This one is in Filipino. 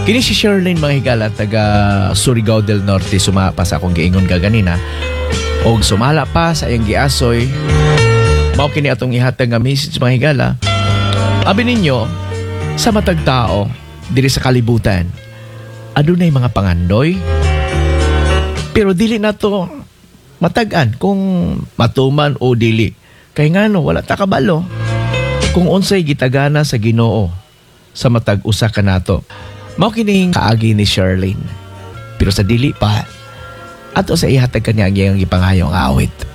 Kini si Sherlyn mga higala taga Surigao del Norte sumapa sa akong giingon gaganina og sumala pa sa iyang giasoy. Mao kini atong ihatag nga message mga higala. Abi ninyo sa matag tao diri sa kalibutan adunay mga pangandoy pero dili na to matagan kung matuman o dili. Kay ngano wala ta kabalo kung unsay gitagana sa Ginoo sa matag usa kanato. Mao kining kaagi ni Sherlyn. Pero sa dili pa ato sa ihatag kanya ang iyang gipangayong awit.